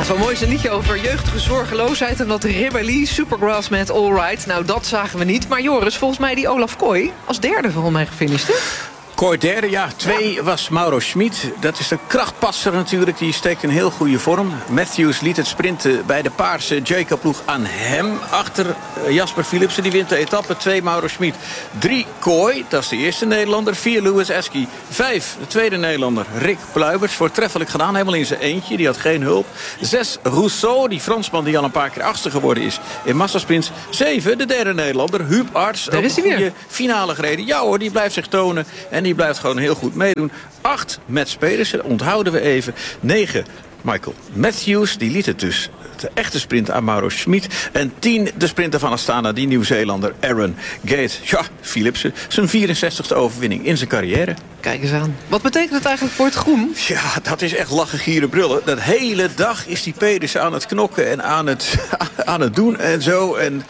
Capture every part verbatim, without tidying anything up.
Zo mooi is een liedje over jeugdige zorgeloosheid en wat rebellie. Supergrass met All Right. Nou, dat zagen we niet. Maar Joris, volgens mij die Olaf Kooi als derde volgens mij gefinished, hè? Kooi derde, ja. Twee ja. was Mauro Schmid. Dat is de krachtpasser natuurlijk. Die steekt in heel goede vorm. Matthews liet het sprinten bij de paarse Jacob-ploeg aan hem. Achter Jasper Philipsen, die wint de etappe. Twee Mauro Schmid. Drie Kooi, dat is de eerste Nederlander. Vier Louis Esky. Vijf de tweede Nederlander. Rick Pluibers, voortreffelijk gedaan. Helemaal in zijn eentje, die had geen hulp. Zes Rousseau, die Fransman die al een paar keer achtste geworden is in massasprints. Zeven de derde Nederlander. Huub Arts. Daar is hij weer. Goede finale gereden. Ja hoor, die blijft zich tonen. En die blijft gewoon heel goed meedoen. Acht Mats Pedersen, onthouden we even. Negen Michael Matthews, die liet het dus de echte sprint aan Mauro Schmid. En tien de sprinter van Astana, die Nieuw-Zeelander Aaron Gate. Ja, Philipsen, zijn vierenzestigste overwinning in zijn carrière. Kijk eens aan. Wat betekent het eigenlijk voor het groen? Ja, dat is echt lachen, gieren, brullen. Dat hele dag is die Pedersen aan het knokken en aan het, aan het doen en zo. En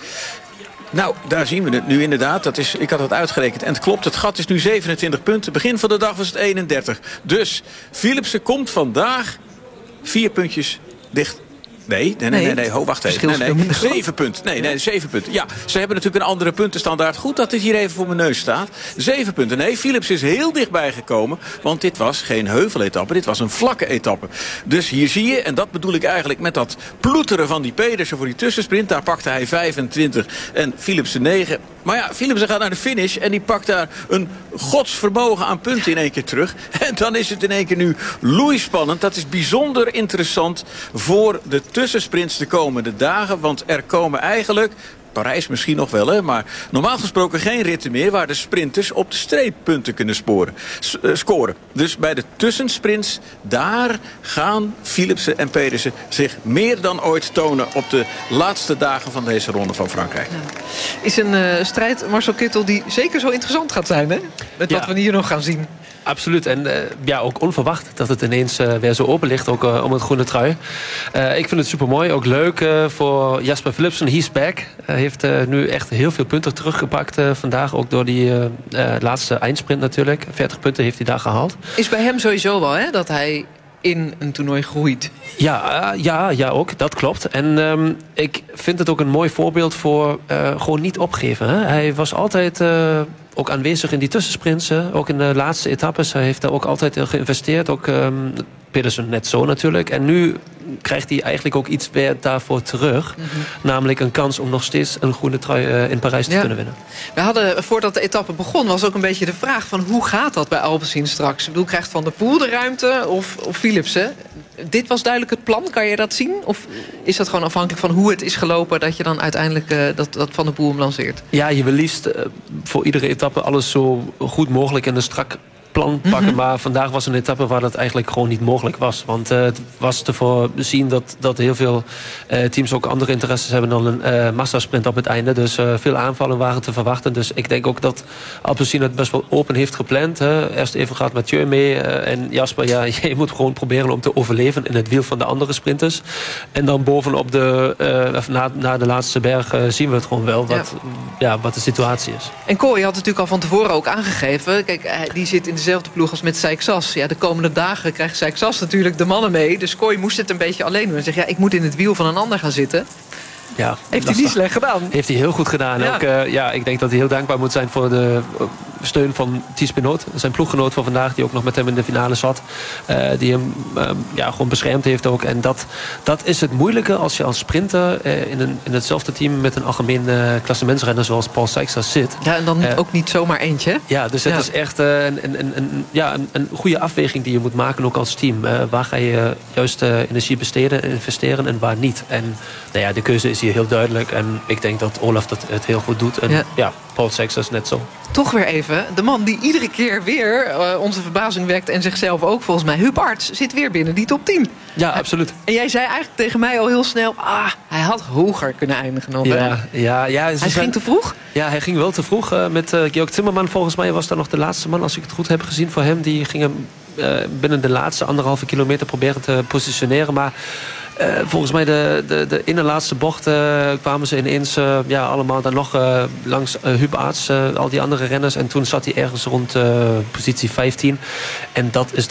nou, daar zien we het nu inderdaad. Dat is, ik had het uitgerekend en het klopt. Het gat is nu zevenentwintig punten. Begin van de dag was het eenendertig. Dus Philipsen komt vandaag vier puntjes dicht. Nee, nee, nee, nee, nee. Ho, wacht even. Nee, nee. Zeven punten. Nee, nee, zeven punten. Ja, ze hebben natuurlijk een andere puntenstandaard. Goed dat dit hier even voor mijn neus staat. Zeven punten. Nee, Philips is heel dichtbij gekomen. Want dit was geen heuveletappe. Dit was een vlakke etappe. Dus hier zie je, en dat bedoel ik eigenlijk met dat ploeteren van die Pedersen voor die tussensprint. Daar pakte hij vijfentwintig en Philipsen negen. Maar ja, Philipsen gaat naar de finish en die pakt daar een godsvermogen aan punten in één keer terug. En dan is het in één keer nu loeispannend. Dat is bijzonder interessant voor de tussensprints de komende dagen. Want er komen eigenlijk, Parijs misschien nog wel, hè, maar normaal gesproken geen ritten meer waar de sprinters op de streep punten kunnen sporen, uh, scoren. Dus bij de tussensprints, daar gaan Philipsen en Pedersen zich meer dan ooit tonen op de laatste dagen van deze Ronde van Frankrijk. Ja. Is een uh, strijd, Marcel Kittel, die zeker zo interessant gaat zijn, hè? Met wat ja. we hier nog gaan zien. Absoluut. En uh, ja, ook onverwacht dat het ineens uh, weer zo open ligt, ook uh, om het groene trui. Uh, ik vind het supermooi. Ook leuk uh, voor Jasper Philipsen. He's back. Hij uh, heeft uh, nu echt heel veel punten teruggepakt uh, vandaag. Ook door die uh, uh, laatste eindsprint natuurlijk. veertig punten heeft hij daar gehaald. Is bij hem sowieso wel, hè, dat hij in een toernooi groeit. Ja, uh, ja, ja, ook. Dat klopt. En um, ik vind het ook een mooi voorbeeld voor uh, gewoon niet opgeven. Hè? Hij was altijd Uh, ook aanwezig in die tussensprints, ook in de laatste etappes. Hij heeft daar ook altijd in geïnvesteerd. Ook um, Pedersen net zo natuurlijk. En nu krijgt hij eigenlijk ook iets weer daarvoor terug. Mm-hmm. Namelijk een kans om nog steeds een groene trui uh, in Parijs te ja. kunnen winnen. We hadden, voordat de etappe begon, was ook een beetje de vraag van hoe gaat dat bij Alpecin straks? Ik bedoel, krijgt Van der Poel de ruimte of, of Philipsen? Dit was duidelijk het plan, kan je dat zien? Of is dat gewoon afhankelijk van hoe het is gelopen, dat je dan uiteindelijk uh, dat, dat Van der Poel hem lanceert? Ja, je wil liefst uh, voor iedere etappe alles zo goed mogelijk en een strak plan pakken. Mm-hmm. Maar vandaag was een etappe waar dat eigenlijk gewoon niet mogelijk was. Want uh, het was te voorzien dat, dat heel veel uh, teams ook andere interesses hebben dan een uh, massasprint op het einde. Dus uh, veel aanvallen waren te verwachten. Dus ik denk ook dat Alpecin het best wel open heeft gepland. Hè. Eerst even gaat Mathieu mee. Uh, en Jasper, ja, je moet gewoon proberen om te overleven in het wiel van de andere sprinters. En dan bovenop de, uh, na, na de laatste berg uh, zien we het gewoon wel wat, ja. Ja, wat de situatie is. En Kooi had natuurlijk al van tevoren ook aangegeven. Kijk, die zit in dezelfde ploeg als met Seixas. Ja, de komende dagen krijgt Seixas natuurlijk de mannen mee. Dus Kooi moest het een beetje alleen doen. En zegt, ja, ik moet in het wiel van een ander gaan zitten. Ja, heeft hij niet slecht gedaan. Heeft hij heel goed gedaan. Ja. Ook, uh, ja, ik denk dat hij heel dankbaar moet zijn voor de steun van Thies Benoot. Zijn ploeggenoot van vandaag, die ook nog met hem in de finale zat. Uh, die hem uh, ja, gewoon beschermd heeft ook. En dat, dat is het moeilijke als je als sprinter uh, in, een, in hetzelfde team met een algemeen uh, klassementsrenner zoals Paul Seixas zit. Ja, en dan uh, ook niet zomaar eentje. Ja, dus het ja. is echt uh, een, een, een, ja, een, een goede afweging die je moet maken, ook als team. Uh, waar ga je juist uh, energie besteden, investeren en waar niet. En nou ja, de keuze is hier heel duidelijk. En ik denk dat Olaf dat het heel goed doet. En ja, ja Paul Seixas net zo. Toch weer even, de man die iedere keer weer uh, onze verbazing wekt en zichzelf ook volgens mij. Huub Arts zit weer binnen die top tien. Ja, absoluut. En jij zei eigenlijk tegen mij al heel snel, ah, hij had hoger kunnen eindigen dan ja, ja, ja, Hij zijn, ging te vroeg? Ja, hij ging wel te vroeg. Uh, met uh, Georg Zimmerman volgens mij was daar nog de laatste man, als ik het goed heb gezien voor hem. Die ging hem uh, binnen de laatste anderhalve kilometer proberen te positioneren. Maar Uh, volgens mij de, de, de ene laatste bocht uh, kwamen ze ineens uh, ja, allemaal dan nog uh, langs uh, Huub Arts, uh, al die andere renners. En toen zat hij ergens rond uh, positie vijftien. En dat is dan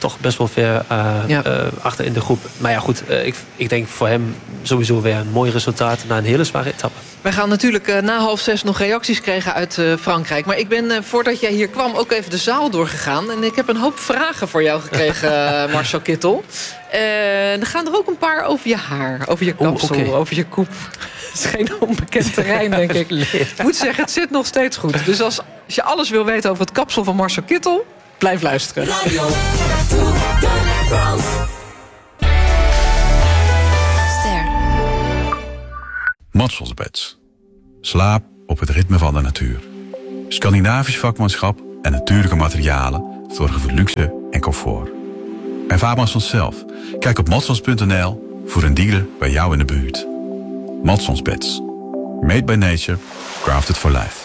toch best wel ver uh, ja. uh, achter in de groep. Maar ja, goed, uh, ik, ik denk voor hem sowieso weer een mooi resultaat na een hele zware etappe. Wij gaan natuurlijk uh, na half zes nog reacties krijgen uit uh, Frankrijk. Maar ik ben, uh, voordat jij hier kwam, ook even de zaal doorgegaan. En ik heb een hoop vragen voor jou gekregen, uh, Marcel Kittel. Uh, er gaan er ook een paar over je haar, over je kapsel, oh, okay. over je koep. Het is geen onbekend terrein, denk ik. Ik moet zeggen, het zit nog steeds goed. Dus als, als je alles wil weten over het kapsel van Marcel Kittel, blijf luisteren. Ster. Matselsbeds. Slaap op het ritme van de natuur. Scandinavisch vakmanschap en natuurlijke materialen zorgen voor luxe en comfort. Ervaar Matsels zelf. Kijk op matsels punt n l voor een dealer bij jou in de buurt. Matsels Beds. Made by nature, crafted for life.